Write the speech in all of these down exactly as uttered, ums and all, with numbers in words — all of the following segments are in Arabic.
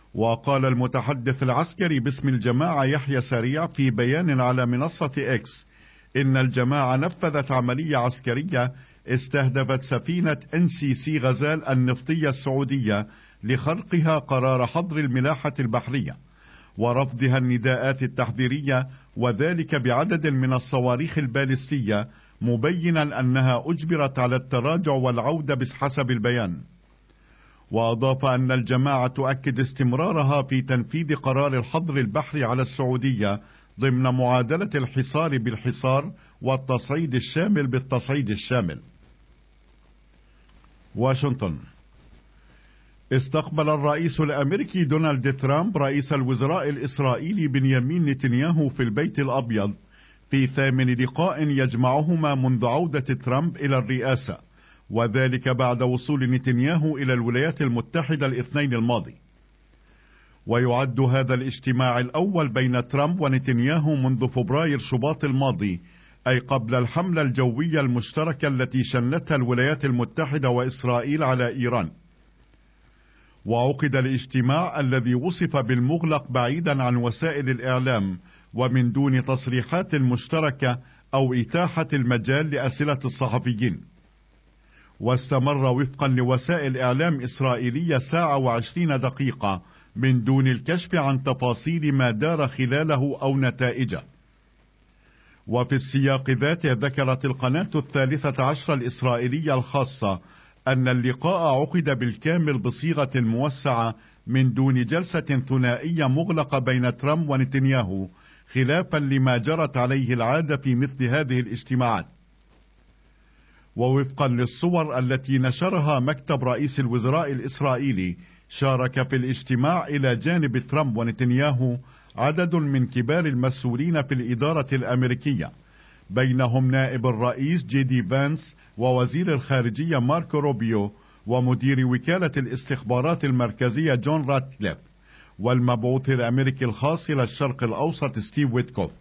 وقال المتحدث العسكري باسم الجماعة يحيى سريع في بيان على منصة إكس إن الجماعة نفذت عملية عسكرية استهدفت سفينة إن سي سي غزال النفطية السعودية لخرقها قرار حظر الملاحة البحرية ورفضها النداءات التحذيرية، وذلك بعدد من الصواريخ البالستية، مبينا أنها أجبرت على التراجع والعودة بحسب البيان. وأضاف أن الجماعة تؤكد استمرارها في تنفيذ قرار الحظر البحري على السعودية ضمن معادلة الحصار بالحصار والتصعيد الشامل بالتصعيد الشامل. واشنطن. استقبل الرئيس الأمريكي دونالد ترامب رئيس الوزراء الإسرائيلي بنيامين نتنياهو في البيت الأبيض في ثامن لقاء يجمعهما منذ عودة ترامب إلى الرئاسة، وذلك بعد وصول نتنياهو إلى الولايات المتحدة الاثنين الماضي. ويعد هذا الاجتماع الأول بين ترامب ونتنياهو منذ فبراير شباط الماضي، أي قبل الحملة الجوية المشتركة التي شنتها الولايات المتحدة وإسرائيل على إيران. وعقد الاجتماع الذي وصف بالمغلق بعيدا عن وسائل الإعلام ومن دون تصريحات مشتركة أو إتاحة المجال لأسئلة الصحفيين، واستمر وفقا لوسائل إعلام إسرائيلية ساعة وعشرين دقيقة من دون الكشف عن تفاصيل ما دار خلاله أو نتائجه. وفي السياق ذاته ذكرت القناة الثالثة عشر الإسرائيلية الخاصة أن اللقاء عقد بالكامل بصيغة موسعة من دون جلسة ثنائية مغلقة بين ترامب ونتنياهو، خلافا لما جرت عليه العادة في مثل هذه الاجتماعات. ووفقا للصور التي نشرها مكتب رئيس الوزراء الإسرائيلي، شارك في الاجتماع إلى جانب ترامب ونتنياهو عدد من كبار المسؤولين في الإدارة الأمريكية، بينهم نائب الرئيس جي دي فانس ووزير الخارجية ماركو روبيو ومدير وكالة الاستخبارات المركزية جون راتكليف والمبعوث الأمريكي الخاص إلى الشرق الأوسط ستيف ويتكوف.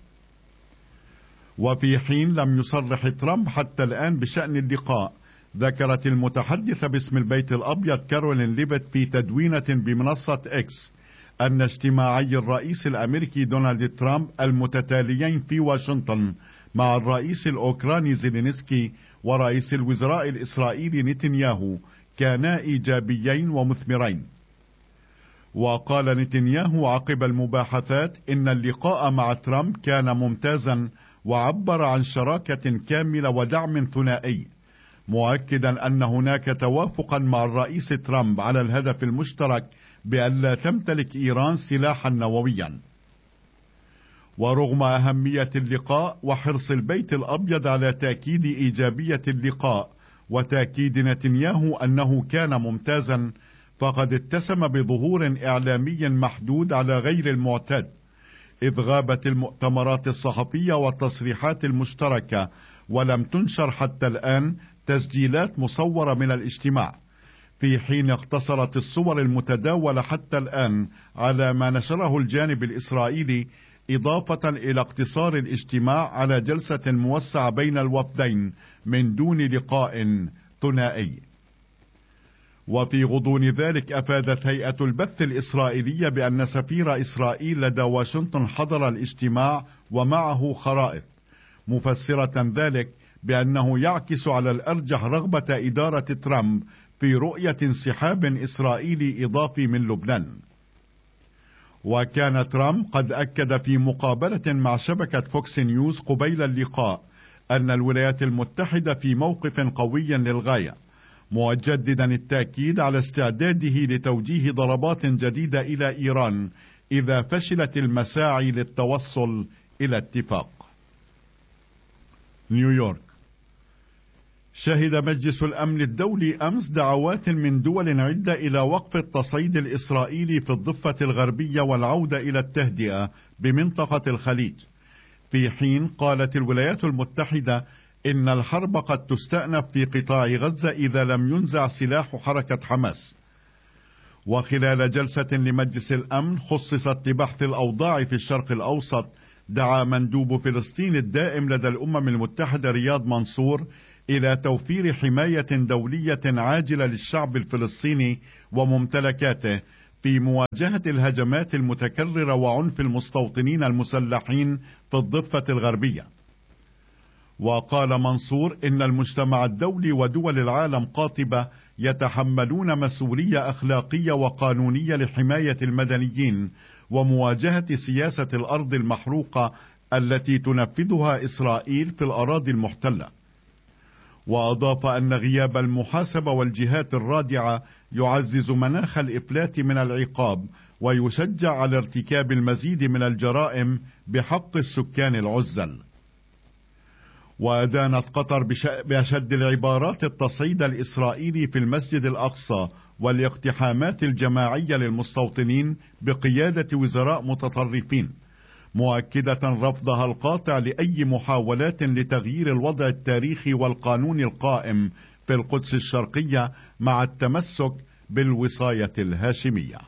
وفي حين لم يصرح ترامب حتى الآن بشأن اللقاء، ذكرت المتحدثة باسم البيت الأبيض كارولين ليفيت في تدوينة بمنصة إكس أن اجتماعي الرئيس الأمريكي دونالد ترامب المتتاليين في واشنطن مع الرئيس الأوكراني زيلينسكي ورئيس الوزراء الإسرائيلي نتنياهو كانا إيجابيين ومثمرين. وقال نتنياهو عقب المباحثات إن اللقاء مع ترامب كان ممتازا، وعبر عن شراكة كاملة ودعم ثنائي، مؤكدا أن هناك توافقا مع الرئيس ترامب على الهدف المشترك بأن لا تمتلك إيران سلاحا نوويا. ورغم أهمية اللقاء وحرص البيت الأبيض على تأكيد إيجابية اللقاء وتأكيد نتنياهو أنه كان ممتازا، فقد اتسم بظهور إعلامي محدود على غير المعتاد، إذ غابت المؤتمرات الصحفية والتصريحات المشتركة، ولم تنشر حتى الآن تسجيلات مصورة من الاجتماع، في حين اقتصرت الصور المتداولة حتى الآن على ما نشره الجانب الإسرائيلي، إضافة إلى اقتصار الاجتماع على جلسة موسعة بين الوفدين من دون لقاء ثنائي. وفي غضون ذلك أفادت هيئة البث الإسرائيلية بأن سفير إسرائيل لدى واشنطن حضر الاجتماع ومعه خرائط، مفسرة ذلك بأنه يعكس على الأرجح رغبة إدارة ترامب في رؤية انسحاب إسرائيلي إضافي من لبنان. وكان ترامب قد أكد في مقابلة مع شبكة فوكس نيوز قبيل اللقاء أن الولايات المتحدة في موقف قوي للغاية، مجددا التأكيد على استعداده لتوجيه ضربات جديدة إلى إيران إذا فشلت المساعي للتوصل إلى اتفاق. نيويورك. شهد مجلس الأمن الدولي أمس دعوات من دول عدة إلى وقف التصعيد الإسرائيلي في الضفة الغربية والعودة إلى التهدئة بمنطقة الخليج، في حين قالت الولايات المتحدة إن الحرب قد تستأنف في قطاع غزة إذا لم ينزع سلاح حركة حماس. وخلال جلسة لمجلس الأمن خصصت لبحث الأوضاع في الشرق الأوسط، دعا مندوب فلسطين الدائم لدى الأمم المتحدة رياض منصور إلى توفير حماية دولية عاجلة للشعب الفلسطيني وممتلكاته في مواجهة الهجمات المتكررة وعنف المستوطنين المسلحين في الضفة الغربية. وقال منصور إن المجتمع الدولي ودول العالم قاطبة يتحملون مسؤولية أخلاقية وقانونية لحماية المدنيين ومواجهة سياسة الأرض المحروقة التي تنفذها إسرائيل في الأراضي المحتلة. وأضاف أن غياب المحاسبة والجهات الرادعة يعزز مناخ الإفلات من العقاب ويشجع على ارتكاب المزيد من الجرائم بحق السكان العزل. وأدانت قطر بأشد العبارات التصعيد الإسرائيلي في المسجد الأقصى والاقتحامات الجماعية للمستوطنين بقيادة وزراء متطرفين، مؤكدة رفضها القاطع لأي محاولات لتغيير الوضع التاريخي والقانون القائم في القدس الشرقية مع التمسك بالوصاية الهاشمية.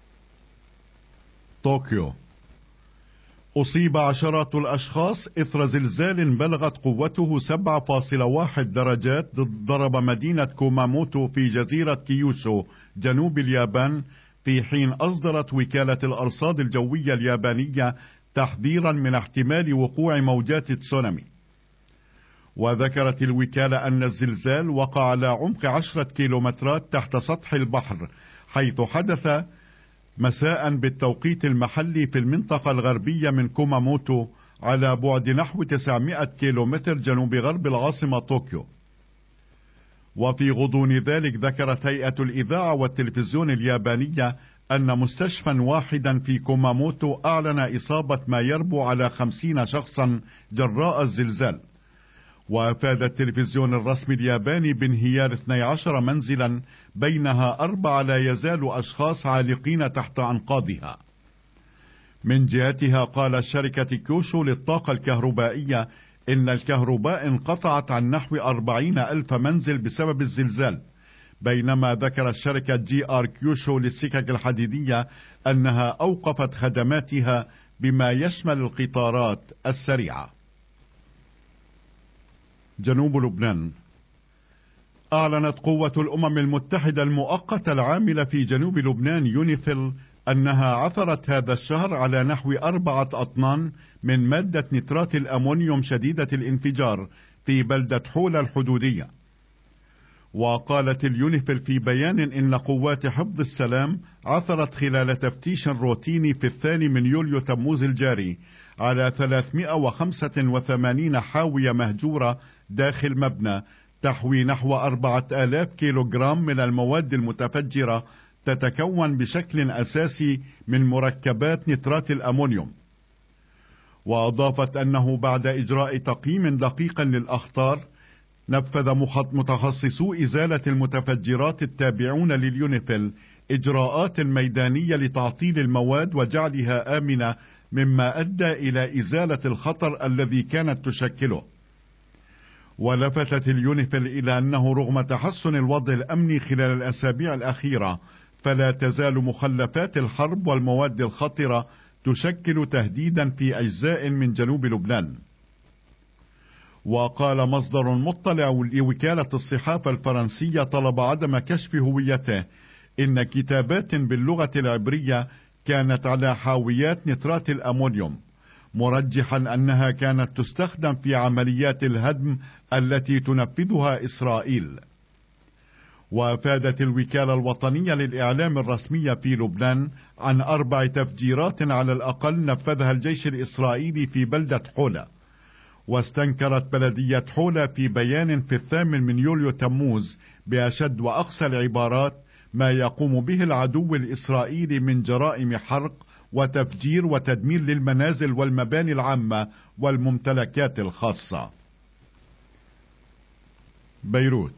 طوكيو. أصيب عشرات الأشخاص إثر زلزال بلغت قوته سبعة فاصلة واحد درجات ضرب مدينة كوماموتو في جزيرة كيوشو جنوب اليابان، في حين أصدرت وكالة الأرصاد الجوية اليابانية تحذيرا من احتمال وقوع موجات تسونامي. وذكرت الوكالة أن الزلزال وقع على عمق عشرة كيلومترات تحت سطح البحر، حيث حدث مساء بالتوقيت المحلي في المنطقة الغربية من كوماموتو على بعد نحو تسعمائة كيلومتر جنوب غرب العاصمة طوكيو. وفي غضون ذلك ذكرت هيئة الإذاعة والتلفزيون اليابانية أن مستشفى واحدا في كوماموتو أعلن إصابة ما يربو على خمسين شخصا جراء الزلزال. وأفاد التلفزيون الرسمي الياباني بانهيار اثني عشر منزلا، بينها أربعة لا يزال أشخاص عالقين تحت أنقاضها. من جهتها قال شركة كيوشو للطاقة الكهربائية إن الكهرباء انقطعت عن نحو أربعين ألف منزل بسبب الزلزال، بينما ذكرت شركة جي آر كيوشو للسكك الحديدية أنها أوقفت خدماتها بما يشمل القطارات السريعة. جنوب لبنان. أعلنت قوة الأمم المتحدة المؤقتة العاملة في جنوب لبنان يونيفيل أنها عثرت هذا الشهر على نحو أربعة أطنان من مادة نترات الأمونيوم شديدة الانفجار في بلدة حولة الحدودية. وقالت اليونيفيل في بيان إن قوات حفظ السلام عثرت خلال تفتيش روتيني في الثاني من يوليو تموز الجاري على ثلاثمائة وخمسة وثمانين حاوية مهجورة داخل مبنى تحوي نحو أربعة آلاف كيلوغرام من المواد المتفجرة، تتكون بشكل أساسي من مركبات نترات الأمونيوم. وأضافت أنه بعد إجراء تقييم دقيق للأخطار، نفذ متخصصو إزالة المتفجرات التابعون لليونيفيل إجراءات ميدانية لتعطيل المواد وجعلها آمنة، مما أدى إلى إزالة الخطر الذي كانت تشكله. ولفتت اليونيفيل إلى أنه رغم تحسن الوضع الأمني خلال الأسابيع الأخيرة، فلا تزال مخلفات الحرب والمواد الخطرة تشكل تهديدا في أجزاء من جنوب لبنان. وقال مصدر مطلع لوكالة الصحافة الفرنسية طلب عدم كشف هويته إن كتابات باللغة العبرية كانت على حاويات نترات الأمونيوم، مرجحا أنها كانت تستخدم في عمليات الهدم التي تنفذها إسرائيل. وأفادت الوكالة الوطنية للإعلام الرسمية في لبنان عن أربع تفجيرات على الأقل نفذها الجيش الإسرائيلي في بلدة حولة. واستنكرت بلدية حولة في بيان في الثامن من يوليو تموز بأشد وأقسى العبارات ما يقوم به العدو الإسرائيلي من جرائم حرق وتفجير وتدمير للمنازل والمباني العامة والممتلكات الخاصة. بيروت.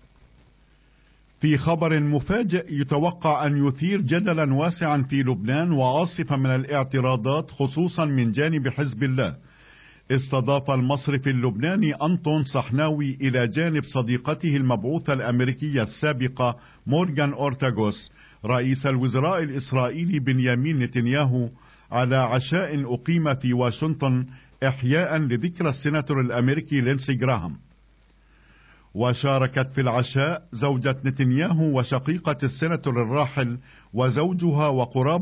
في خبر مفاجئ يتوقع أن يثير جدلا واسعا في لبنان وعاصفة من الاعتراضات خصوصا من جانب حزب الله، استضاف المصرف اللبناني أنطون صحناوي إلى جانب صديقته المبعوثة الأمريكية السابقة مورغان أورتاغوس رئيس الوزراء الإسرائيلي بنيامين نتنياهو على عشاء أقيم في واشنطن إحياء لذكرى السيناتور الأمريكي لينسي جراهام. وشاركت في العشاء زوجة نتنياهو وشقيقة السيناتور الراحل وزوجها وقرابة